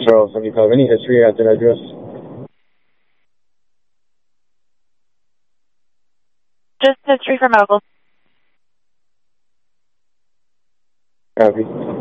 Charles 75. Any history at that address? Just history for medical. Copy.